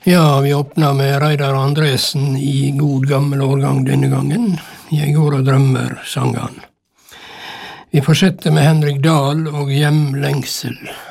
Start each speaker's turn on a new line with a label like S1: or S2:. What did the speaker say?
S1: Ja, vi åpner med Reidar Andresen i god gammel årgang denne gangen. Jeg går og drømmer, sang han. Vi fortsetter med Henrik Dahl og Hjemlengsel.